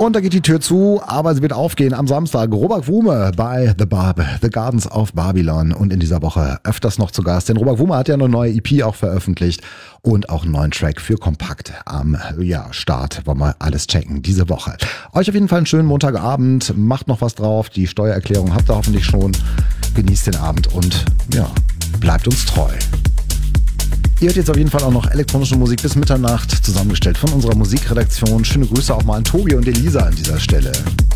Und da geht die Tür zu, aber sie wird aufgehen am Samstag. Robert Wume bei The Gardens of Babylon. Und in dieser Woche öfters noch zu Gast. Denn Robert Wume hat ja eine neue EP auch veröffentlicht und auch einen neuen Track für Kompakt am Start. Wollen wir alles checken diese Woche. Euch auf jeden Fall einen schönen Montagabend. Macht noch was drauf. Die Steuererklärung habt ihr hoffentlich schon. Genießt den Abend und bleibt uns treu. Ihr hört jetzt auf jeden Fall auch noch elektronische Musik bis Mitternacht, zusammengestellt von unserer Musikredaktion. Schöne Grüße auch mal an Tobi und Elisa an dieser Stelle.